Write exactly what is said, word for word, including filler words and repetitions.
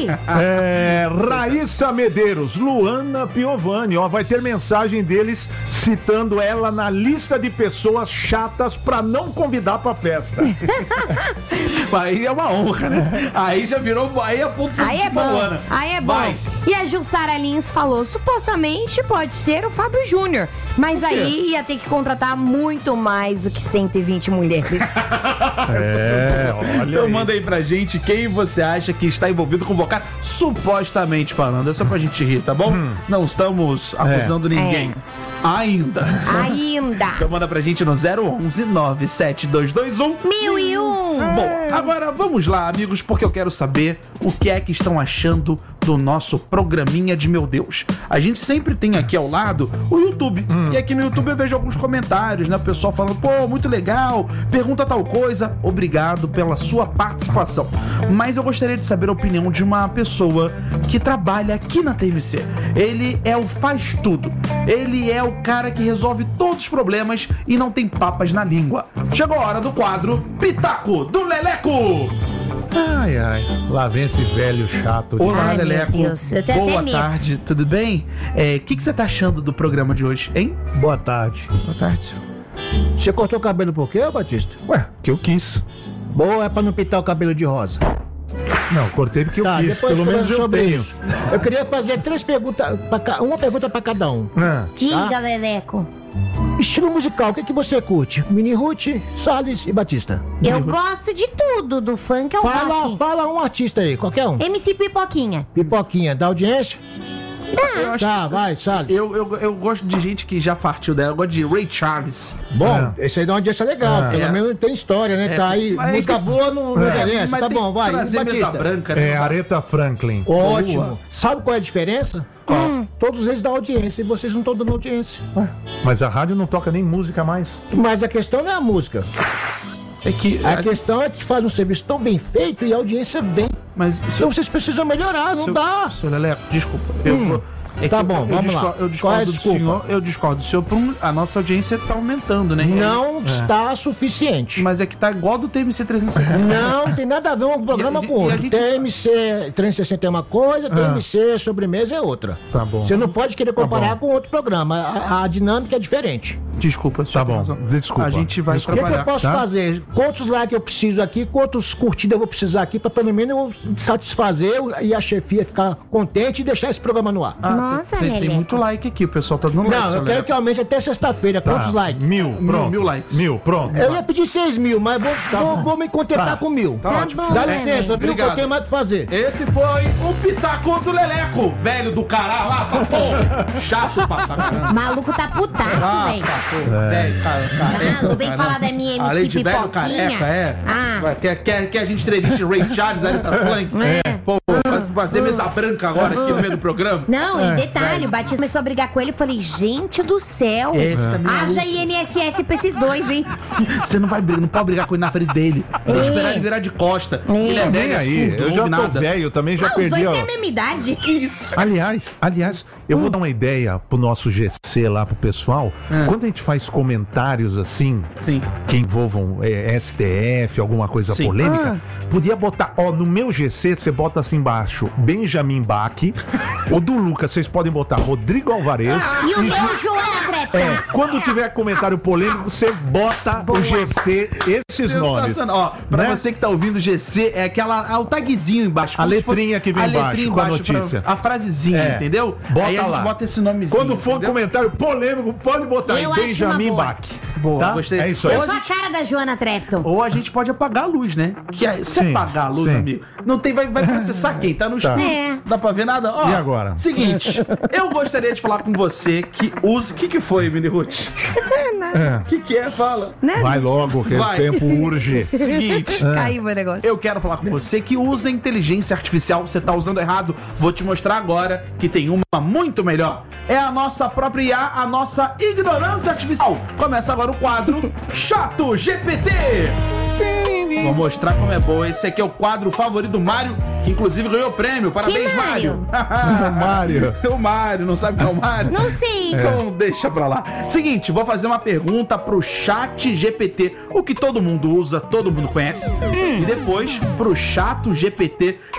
É, Raíssa Medeiros, Luana Piovani, ó, vai ter mensagem deles citando ela na lista de pessoas chatas pra não convidar pra festa. Aí é uma honra, né? Aí já virou, aí é ponto Aí é bom, Luana. aí é bom. Vai. E a Jussara Lins falou, supostamente pode ser o Fábio Júnior, mas aí ia ter que contratar muito mais do que cento e vinte mulheres. É, olha Então aí. manda aí pra gente quem você acha que está envolvido com o Vocari, supostamente falando. É só pra gente rir, tá bom? Hum. Não estamos acusando ninguém. Ainda. Ainda. Então manda pra gente no zero onze nove sete dois dois um Mil e um. Bom, agora vamos lá, amigos, porque eu quero saber o que é que estão achando do nosso programinha de Meu Deus. A gente sempre tem aqui ao lado o YouTube. Hum. E aqui no YouTube eu vejo alguns comentários, né? O pessoal falando, pô, muito legal, pergunta tal coisa. Obrigado pela sua participação. Mas eu gostaria de saber a opinião de uma pessoa que trabalha aqui na T M C. Ele é o faz tudo. Ele é o cara que resolve todos os problemas e não tem papas na língua. Chegou a hora do quadro Pitaco do Leleco. Ai, ai, lá vem esse velho chato. de- Olá, Ai, meu Leleco. Deus, eu tenho Boa até medo. tarde, tudo bem? É, o que, que você tá achando do programa de hoje, hein? Boa tarde. Boa tarde. Você cortou o cabelo por quê, Batista? Ué, que eu quis. Boa, é pra não pintar o cabelo de rosa. Não, cortei porque eu Tá, quis, depois pelo menos conversa eu sobre tenho. isso. Eu queria fazer três perguntas, pra ca- uma pergunta pra cada um. Ah, Diga, Leleco. Estilo musical, o que, que você curte? Mini Ruth, Salles e Batista. Eu gosto de tudo, do funk ao Fala, rock. fala um artista aí, qualquer um. M C Pipoquinha. Pipoquinha, da audiência? Eu, acho, Tá, vai, Salles. eu, eu, eu gosto de gente que já partiu dela. Eu gosto de Ray Charles. Bom, esse aí dá uma audiência legal, Ah. pelo É. menos tem história, né? É, Tá aí, mas música tem- boa não, não interessa, Mas tá tem bom, que vai. trazer mesa Batista. branca, né? é Aretha Franklin. Ótimo. Boa. Sabe qual é a diferença? Ó, todos eles dão audiência e vocês não estão dando audiência. Mas a rádio não toca nem música mais. Mas a questão não é a música. É que... A questão é que faz um serviço tão bem feito e a audiência vem. Mas... Então vocês precisam melhorar, não Seu- dá. Seu Leleco, desculpa. Eu, Hum. é que Tá eu- bom, eu vamos discordo, lá. Eu Qual é a discordo do desculpa? senhor, eu discordo do senhor, por um- a nossa audiência tá aumentando, né? Não está suficiente. Mas é que tá igual do T M C trezentos e sessenta. Não tem nada a ver um programa E a- com e a outro. gente- T M C trezentos e sessenta é uma coisa, T M C sobremesa é outra. Tá bom. Você não pode querer comparar bom. com outro programa. A, a dinâmica é diferente. Desculpa, senhor Tá tem bom, razão. desculpa. A gente vai O que, que trabalhar. eu posso tá? fazer? Quantos likes eu preciso aqui? Quantos curtidas eu vou precisar aqui pra pelo menos eu satisfazer e a chefia ficar contente e deixar esse programa no ar? Ah, Nossa, tem, tem Leleco. muito like aqui, o pessoal tá dando like. Não, seu eu quero Leleco. que aumente até sexta-feira. Tá, Quantos likes? Mil, pronto. mil likes. Mil, pronto. Eu ia pedir seis mil, mas vou, vou, vou me contentar com mil. Tá ótimo. bom, Dá né, licença, viu? Obrigado. Que eu tenho mais o que fazer. Esse foi o Pitaco do Leleco, velho do caralho lá, tá bom. Chato pra caramba. O maluco tá putaço, Ah, velho. tá, pô, velho, cara, careca, não vem caramba. falar da minha M C Além de velho Pipoquinha. careca, é. Ah. Vai, Quer, quer que a gente entreviste Ray Charles, Aretha Franklin? É. Pô, vai fazer mesa branca agora aqui no meio do programa? Não, e detalhe, o Batista começou a brigar com ele e falei, gente do céu, Esse também é haja maluco. I N S S pra esses dois, hein? Você não vai brigar, não pode brigar com ele na frente dele. Tem que É. esperar ele virar de costa. Ele é Nem velho, é aí, surdo, eu não já ouve tô nada. velho, eu também já Ah, os perdi, dois ó. têm a mesma idade. Que isso? Aliás, aliás, eu vou dar uma ideia pro nosso G C lá, pro pessoal. É. Quando a gente faz comentários assim, Sim. que envolvam é, S T F, alguma coisa Sim. polêmica, podia botar, ó, no meu G C você bota assim embaixo, Benjamin Bach, o do Lucas vocês podem botar Rodrigo Alvarez. E o meu, Joana Crepa. É, quando tiver comentário polêmico, você bota o G C, esses nomes. Sensacional. Ó, pra Né? você que tá ouvindo o G C, é aquela, é o tagzinho embaixo. A como se letrinha fosse que vem a embaixo, letrinha com a embaixo pra- notícia. A frasezinha, É. entendeu? Bota Aí a gente lá. bota esse nomezinho. Quando for entendeu? comentário polêmico, pode botar Eu aí, acho Benjamin uma boa. Bach. Boa, Tá? gostei. É isso aí. Eu sou a cara da Joana Trepton. Ou a gente pode apagar a luz, né? Que é, se Sim, apagar a luz, sim. amigo, não tem, vai, vai processar quem? Tá no Tá. escuro. É. Dá pra ver nada? Ó, E agora? Seguinte, eu gostaria de falar com você que usa... O que que foi, Mini Ruth? É. O que que é? Fala. Vai logo, que Vai. o tempo urge. Seguinte... Caiu meu negócio. Eu quero falar com você que usa inteligência artificial. Você tá usando errado. Vou te mostrar agora que tem uma muito melhor. É a nossa própria I A, a nossa ignorância artificial. Começa agora o quadro Chato G P T. Vou mostrar como é bom. Esse aqui é o quadro favorito do Mário, que inclusive ganhou prêmio. Parabéns, Que Mário? Mário. Mário. O Mário, não sabe quem é o Mário? Não sei. Então deixa pra lá. Seguinte, vou fazer uma pergunta pro Chat G P T, o que todo mundo usa, todo mundo conhece. E depois pro Chato G P T